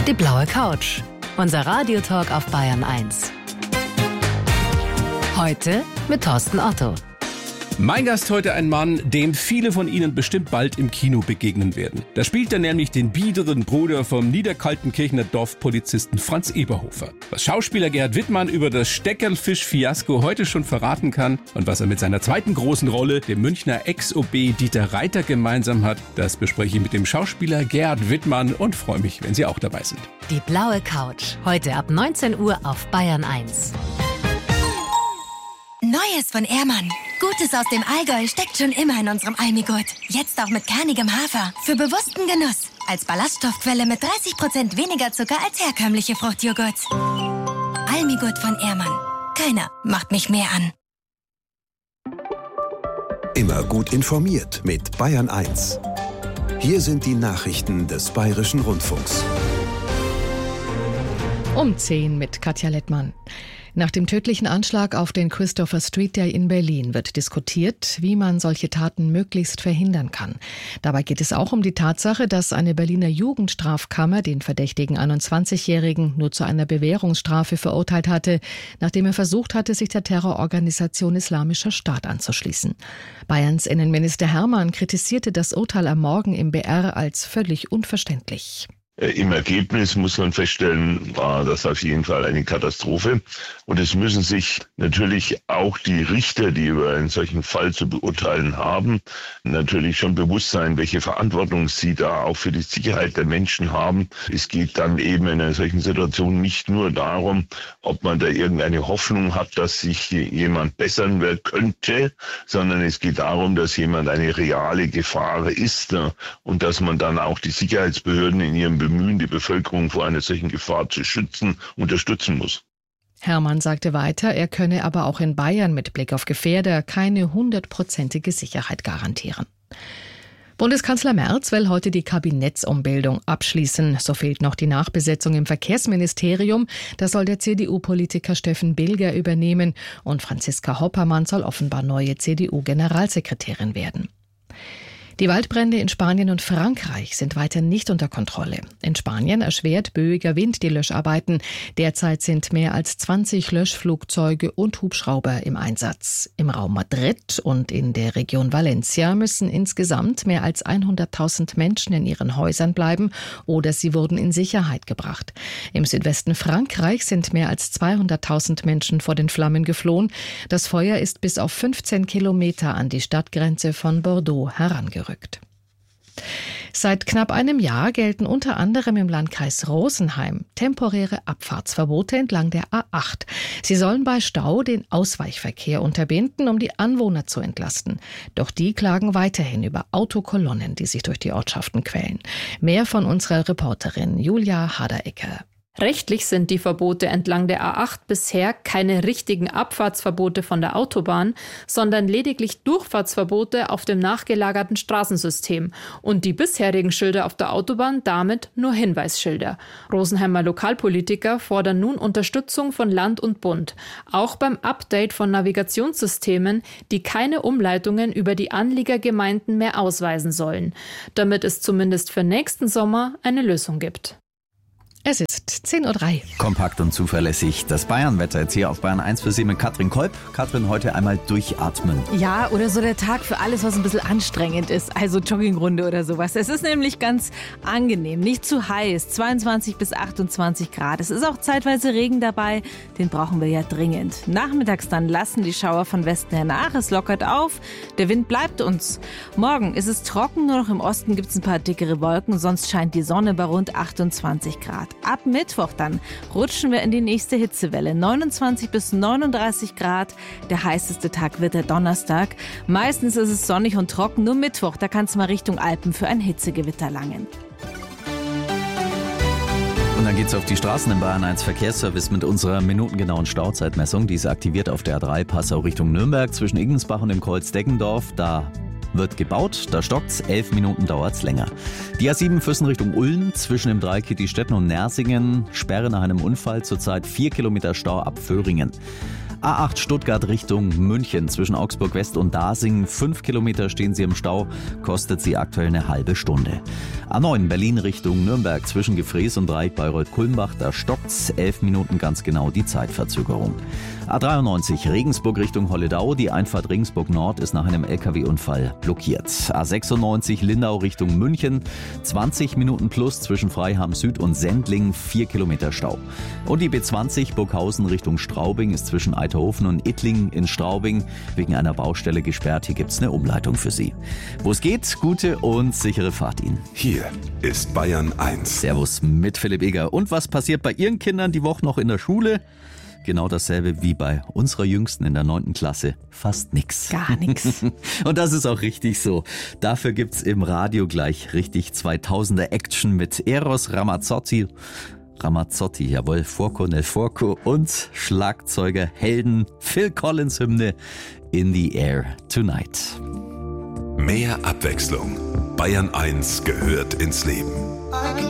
Die blaue Couch. Unser Radiotalk auf Bayern 1. Heute mit Thorsten Otto. Mein Gast heute ein Mann, dem viele von Ihnen bestimmt bald im Kino begegnen werden. Da spielt er nämlich den biederen Bruder vom Niederkaltenkirchener Dorfpolizisten Franz Eberhofer. Was Schauspieler Gerhard Wittmann über das Steckerlfisch-Fiasko heute schon verraten kann und was er mit seiner zweiten großen Rolle, dem Münchner Ex-OB Dieter Reiter, gemeinsam hat, das bespreche ich mit dem Schauspieler Gerhard Wittmann und freue mich, wenn Sie auch dabei sind. Die blaue Couch. Heute ab 19 Uhr auf Bayern 1. Neues von Ehrmann. Gutes aus dem Allgäu steckt schon immer in unserem Almigurt. Jetzt auch mit kernigem Hafer. Für bewussten Genuss. Als Ballaststoffquelle mit 30% weniger Zucker als herkömmliche Fruchtjoghurts. Almigurt von Ehrmann. Keiner macht mich mehr an. Immer gut informiert mit Bayern 1. Hier sind die Nachrichten des Bayerischen Rundfunks. Um 10 mit Katja Lettmann. Nach dem tödlichen Anschlag auf den Christopher Street Day in Berlin wird diskutiert, wie man solche Taten möglichst verhindern kann. Dabei geht es auch um die Tatsache, dass eine Berliner Jugendstrafkammer den verdächtigen 21-Jährigen nur zu einer Bewährungsstrafe verurteilt hatte, nachdem er versucht hatte, sich der Terrororganisation Islamischer Staat anzuschließen. Bayerns Innenminister Hermann kritisierte das Urteil am Morgen im BR als völlig unverständlich. Im Ergebnis muss man feststellen, war das auf jeden Fall eine Katastrophe. Und es müssen sich natürlich auch die Richter, die über einen solchen Fall zu beurteilen haben, natürlich schon bewusst sein, welche Verantwortung sie da auch für die Sicherheit der Menschen haben. Es geht dann eben in einer solchen Situation nicht nur darum, ob man da irgendeine Hoffnung hat, dass sich jemand bessern könnte, sondern es geht darum, dass jemand eine reale Gefahr ist und dass man dann auch die Sicherheitsbehörden in ihrem Bemühen, die Bevölkerung vor einer solchen Gefahr zu schützen, unterstützen muss. Hermann sagte weiter, er könne aber auch in Bayern mit Blick auf Gefährder keine 100%ige Sicherheit garantieren. Bundeskanzler Merz will heute die Kabinettsumbildung abschließen. So fehlt noch die Nachbesetzung im Verkehrsministerium. Das soll der CDU-Politiker Steffen Bilger übernehmen. Und Franziska Hoppermann soll offenbar neue CDU-Generalsekretärin werden. Die Waldbrände in Spanien und Frankreich sind weiter nicht unter Kontrolle. In Spanien erschwert böiger Wind die Löscharbeiten. Derzeit sind mehr als 20 Löschflugzeuge und Hubschrauber im Einsatz. Im Raum Madrid und in der Region Valencia müssen insgesamt mehr als 100.000 Menschen in ihren Häusern bleiben oder sie wurden in Sicherheit gebracht. Im Südwesten Frankreichs sind mehr als 200.000 Menschen vor den Flammen geflohen. Das Feuer ist bis auf 15 Kilometer an die Stadtgrenze von Bordeaux herangerückt. Seit knapp einem Jahr gelten unter anderem im Landkreis Rosenheim temporäre Abfahrtsverbote entlang der A8. Sie sollen bei Stau den Ausweichverkehr unterbinden, um die Anwohner zu entlasten. Doch die klagen weiterhin über Autokolonnen, die sich durch die Ortschaften quälen. Mehr von unserer Reporterin Julia Haderecker. Rechtlich sind die Verbote entlang der A8 bisher keine richtigen Abfahrtsverbote von der Autobahn, sondern lediglich Durchfahrtsverbote auf dem nachgelagerten Straßensystem und die bisherigen Schilder auf der Autobahn damit nur Hinweisschilder. Rosenheimer Lokalpolitiker fordern nun Unterstützung von Land und Bund, auch beim Update von Navigationssystemen, die keine Umleitungen über die Anliegergemeinden mehr ausweisen sollen, damit es zumindest für nächsten Sommer eine Lösung gibt. Es ist 10.03 Uhr. Kompakt und zuverlässig. Das Bayernwetter jetzt hier auf Bayern 1 für Sie mit Katrin Kolb. Katrin, heute einmal durchatmen. Ja, oder so der Tag für alles, was ein bisschen anstrengend ist. Also Joggingrunde oder sowas. Es ist nämlich ganz angenehm. Nicht zu heiß. 22 bis 28 Grad. Es ist auch zeitweise Regen dabei. Den brauchen wir ja dringend. Nachmittags dann lassen die Schauer von Westen her nach. Es lockert auf. Der Wind bleibt uns. Morgen ist es trocken. Nur noch im Osten gibt es ein paar dickere Wolken. Sonst scheint die Sonne bei rund 28 Grad. Ab Mittwoch dann rutschen wir in die nächste Hitzewelle. 29 bis 39 Grad. Der heißeste Tag wird der Donnerstag. Meistens ist es sonnig und trocken. Nur Mittwoch, da kann es mal Richtung Alpen für ein Hitzegewitter langen. Und dann geht's auf die Straßen im Bayern 1 Verkehrsservice mit unserer minutengenauen Stauzeitmessung. Die ist aktiviert auf der A3 Passau Richtung Nürnberg zwischen Igensbach und dem Kreuz Deggendorf. Da wird gebaut, da stockt's, 11 Minuten dauert's länger. Die A7 Füssen Richtung Ulm zwischen dem Dreieck Kittistetten und Nersingen, Sperre nach einem Unfall, zurzeit 4 Kilometer Stau ab Föhringen. A8 Stuttgart Richtung München zwischen Augsburg West und Dasing. 5 Kilometer stehen sie im Stau, kostet sie aktuell eine halbe Stunde. A9 Berlin Richtung Nürnberg zwischen Gefrees und Dreieck Bayreuth-Kulmbach. Da stockt's 11 Minuten ganz genau die Zeitverzögerung. A93 Regensburg Richtung Holledau. Die Einfahrt Regensburg Nord ist nach einem LKW-Unfall blockiert. A96 Lindau Richtung München. 20 Minuten plus zwischen Freiham Süd und Sendling. 4 Kilometer Stau. Und die B20 Burghausen Richtung Straubing ist zwischen Eiterhofen und Ittling in Straubing wegen einer Baustelle gesperrt. Hier gibt's eine Umleitung für Sie. Wo es geht, gute und sichere Fahrt Ihnen. Hier ist Bayern 1. Servus mit Philipp Eger. Und was passiert bei Ihren Kindern die Woche noch in der Schule? Genau dasselbe wie bei unserer Jüngsten in der 9. Klasse. Fast nix. Gar nichts. Und das ist auch richtig so. Dafür gibt's im Radio gleich richtig 2000er Action mit Eros Ramazzotti, jawohl, Forco nel Forco und Schlagzeuger Helden Phil Collins Hymne In the Air Tonight. Mehr Abwechslung. Bayern 1 gehört ins Leben.